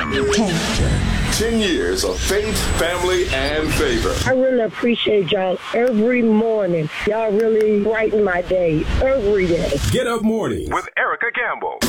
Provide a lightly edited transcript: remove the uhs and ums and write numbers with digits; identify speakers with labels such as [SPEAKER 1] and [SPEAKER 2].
[SPEAKER 1] 10 years of faith, family, and favor.
[SPEAKER 2] I really appreciate y'all every morning. Y'all really brighten my day every day.
[SPEAKER 1] Get Up Mornings with Erica Campbell.